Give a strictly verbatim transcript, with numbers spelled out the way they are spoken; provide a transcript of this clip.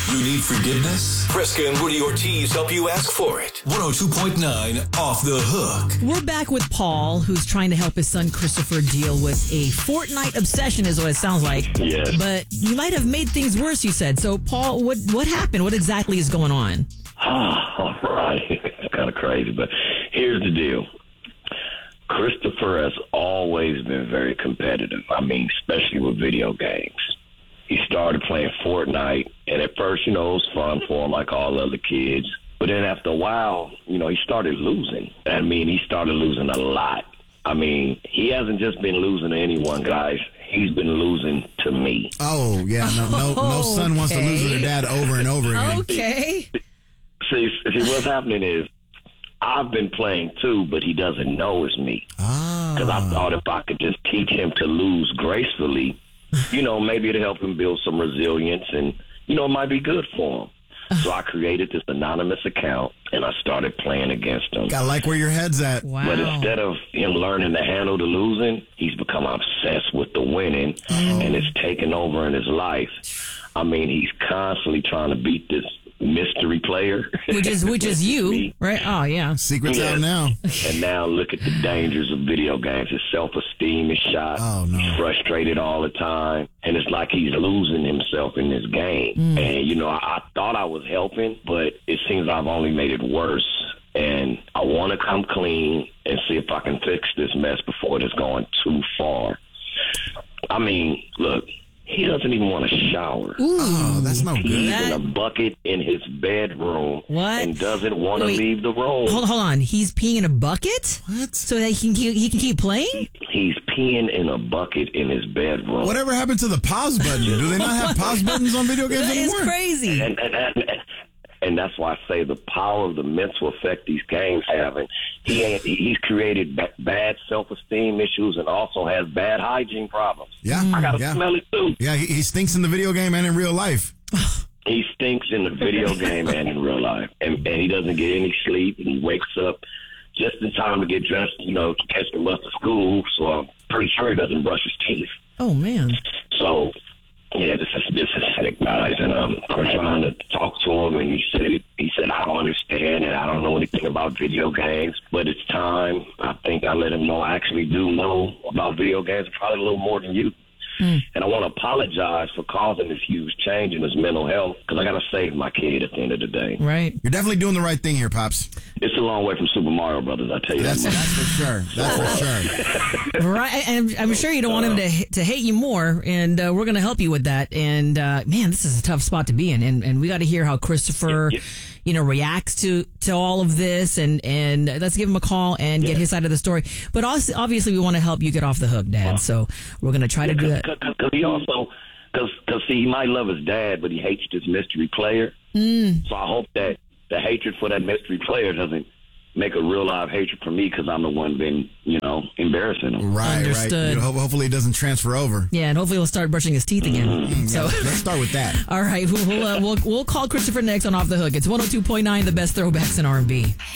You need forgiveness? Fresca and Woody Ortiz help you ask for it. one oh two point nine Off the Hook. We're back with Paul, who's trying to help his son Christopher deal with a Fortnite obsession, is what it sounds like. Yes. But you might have made things worse, you said. So, Paul, what what happened? What exactly is going on? All right. It's kind of crazy, but here's the deal. Christopher has always been very competitive. I mean, especially with video games. He started playing Fortnite, and at first, you know, it was fun for him like all other kids. But then after a while, you know, he started losing. I mean, he started losing a lot. I mean, he hasn't just been losing to anyone, guys. He's been losing to me. Oh, yeah. No, no, no son wants to lose to their dad over and over again. Okay. See, see, what's happening is I've been playing too, but he doesn't know it's me. Because I thought if I could just teach him to lose gracefully, you know, maybe it'll help him build some resilience and, you know, it might be good for him. So I created this anonymous account and I started playing against him. Gotta like where your head's at. Wow. But instead of him learning to handle the losing, he's become obsessed with the winning, Oh. and it's taken over in his life. I mean, he's constantly trying to beat this mystery player. Which is which is you, Me. right? Oh, yeah. Secret's Yes. out now. And now look at the dangers of video games. His self-esteem is shot. Oh, no. He's frustrated all the time. And it's like he's losing himself in this game. Mm. And, you know, I, I thought I was helping, but it seems I've only made it worse. And I want to come clean and see if I can fix this mess before it is going too far. I mean, look, he doesn't even want to shower. Oh, that's no He's good. That- in a bucket in his bedroom What? and doesn't want to Wait. leave the room. Hold, hold on. He's peeing in a bucket? What? So that he can keep, he can keep playing? He's peeing in a bucket in his bedroom. Whatever happened to the pause button? Do they not have pause buttons on video games That is anymore? crazy. And, and, and, and that's why I say the power of the mental effect these games have. And he ain't, he's created ba- bad self-esteem issues and also has bad hygiene problems. Yeah. I got to yeah. smell it too. Yeah, he, he stinks in the video game and in real life. He stinks in the video game and in real life. And, and he doesn't get any sleep. And he wakes up just in time to get dressed, you know, to catch the bus to school. So I'm pretty sure he doesn't brush his teeth. Oh, man. So, yeah, this is this is sick, guys. And um, I'm trying to talk to him, and he said he said I don't understand and I don't know anything about video games, but it's time. I think I let him know I actually do know about video games, probably a little more than you. Mm. And I want to apologize for causing this huge change in his mental health because I got to save my kid at the end of the day. Right. You're definitely doing the right thing here, Pops. It's a long way from Super Mario Brothers, I tell you That's, that much. that's for sure. That's for sure. Right. And I'm sure you don't want him to to hate you more, and uh, we're going to help you with that. And, uh, man, this is a tough spot to be in. And, and we got to hear how Christopher, Yeah, yeah. you know, reacts to, to all of this. And, and let's give him a call and Yeah. get his side of the story. But also, obviously, we want to help you get off the hook, Dad. So we're going to try to do that. Because he also, because see, he might love his dad, but he hates this mystery player. Mm. So I hope that the hatred for that mystery player doesn't make a real live hatred for me because I'm the one been, you know, embarrassing him. Right, right. Understood. You know, ho- hopefully it doesn't transfer over. Yeah, and hopefully he'll start brushing his teeth again. Mm, So. yeah, let's start with that. All right, we'll, we'll, uh, we'll, we'll call Christopher next on Off the Hook. It's one oh two point nine, the best throwbacks in R and B.